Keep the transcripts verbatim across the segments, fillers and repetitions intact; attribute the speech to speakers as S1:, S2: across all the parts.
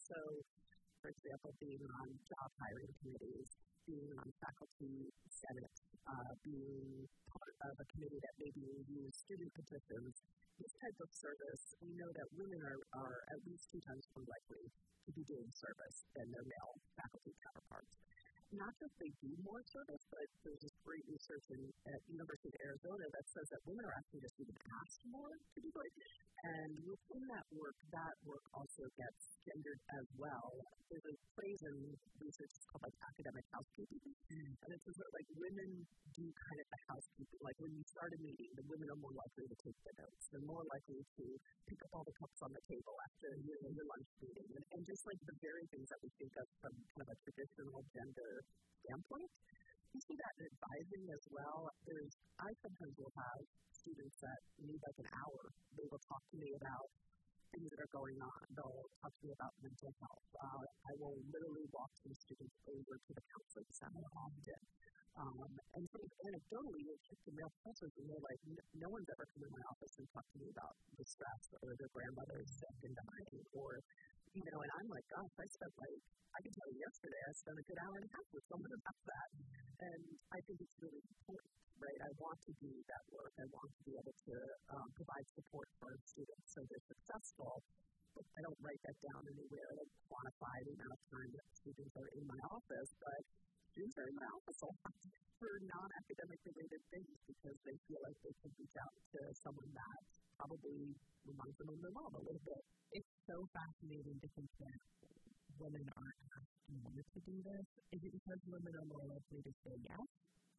S1: So, for example, being on job hiring committees, being on faculty senate, uh, being part of a committee that maybe reviews student petitions, this type of service, we know that women are, are at least two times more likely to be doing service than their male faculty counterparts. Not just they do more service, but there's this great research in, at University of Arizona that says that women are actually just even asked more to do it. And within that work, that work also gets gendered as well. There's a phrase in research called like academic housekeeping. Mm. And it's sort of like women do kind of the housekeeping. Like when you start a meeting, the women are more likely to take the notes. They're more likely to pick up all the cups on the table after you know, your lunch meeting. And, and just like the very things that we think of from kind of a traditional gender standpoint. You see that in advising as well. There's, I sometimes will have students that need like an hour. They will talk to me about things that are going on. They'll talk to me about mental health. Uh, I will literally walk some students over to the counseling center often. Um, and sort of anecdotally, you'll check the male professors and they're like, no one's ever come in my office and talked to me about the stress or their grandmother is sick and dying or, you know, and I'm like, gosh, I spent like, I can tell you yesterday I spent a good hour and a half with someone about that. And I think it's really important, right? I want to do that work. I want to be able to um, provide support for our students so they're successful. But I don't write that down anywhere. I don't quantify the amount of time that students are in my office, but students are in my office a lot for non-academic related things because they feel like they can reach out to someone that probably reminds them of their mom a little bit.
S2: It's so fascinating to think that women aren't asked more to do this. Is it because women are more likely to say yes?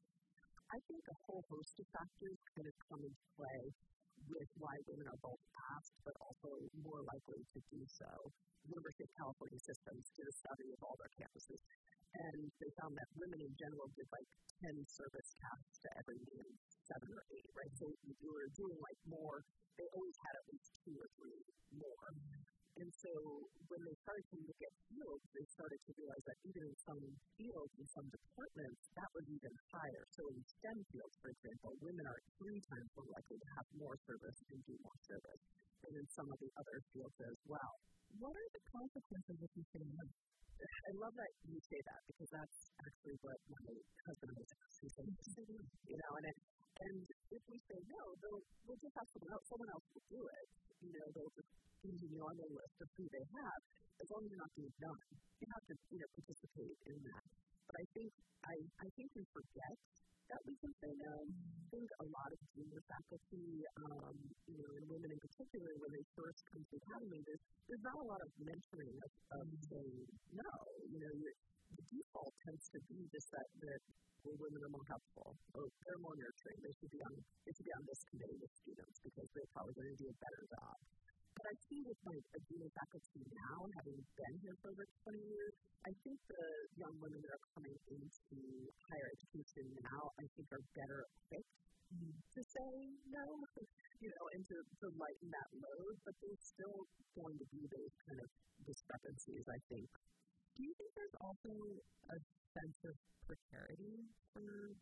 S1: I think a whole host of factors kind of come into play with why women are both asked but also more likely to do so. University of California Systems did a study of all their campuses, and they found that women in general did like ten service tasks to every man, seven or eight, right? So if you were doing like more, they always had at least two or three more. And so when they started to look at fields, they started to realize that even in some fields, in some departments, that was even higher. So in STEM fields, for example, women are three times more likely to have more service and do more service than in some of the other fields as well.
S2: What are the consequences if you say no?
S1: I love that you say that because that's actually what my husband always asks. He says, you know, and, it, and if we say no, they'll, we'll just have someone else, someone else will do it. You know, they'll just continue on the list of who they have, as long as you're not being done. You have to, you know, participate in that. But I think, I, I think we forget that we can say no. I think a lot of junior faculty, um, you know, and women in particular, when they first come to the academy, there's, there's not a lot of mentoring of, of saying no. You know, you're, the default tends to be just that, that well, women are more helpful, or they're more nurturing. They should be on, they should be on this committee with students because they're probably going to do a better job. But I see with my junior faculty now, having been here for over twenty years, I think the young women that are coming into higher education now, I think are better equipped mm-hmm. to say no, you know, and to, to lighten that load, but there's still going to be those kind of discrepancies, I think.
S2: Do you think there's also a sense of precarity for